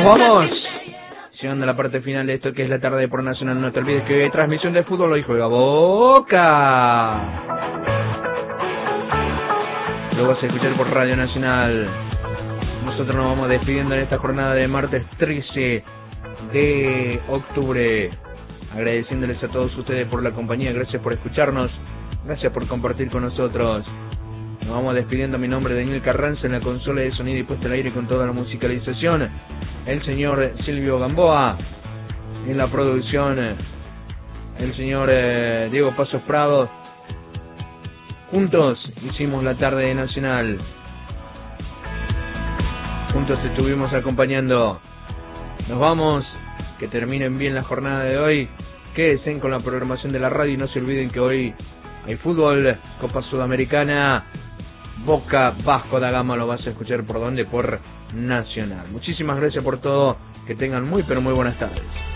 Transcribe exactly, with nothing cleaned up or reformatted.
vamos. Llegando a la parte final de esto que es la tarde por Nacional. No te olvides que hoy hay transmisión de fútbol. Hoy juega Boca. Lo vas a escuchar por Radio Nacional. Nosotros nos vamos despidiendo en esta jornada de martes trece de octubre. Agradeciéndoles a todos ustedes por la compañía. Gracias por escucharnos. Gracias por compartir con nosotros. Nos vamos despidiendo. Mi nombre es Daniel Carranza, en la consola de sonido y puesta al aire con toda la musicalización. El señor Silvio Gamboa en la producción. El señor eh, Diego Pasos Prado. Juntos hicimos la tarde nacional. Juntos estuvimos acompañando. Nos vamos. Que terminen bien la jornada de hoy. Quédense con la programación de la radio y no se olviden que hoy hay fútbol, Copa Sudamericana, Boca, Vasco da Gama. Lo vas a escuchar por dónde, por Nacional. Muchísimas gracias por todo. Que tengan muy pero muy buenas tardes.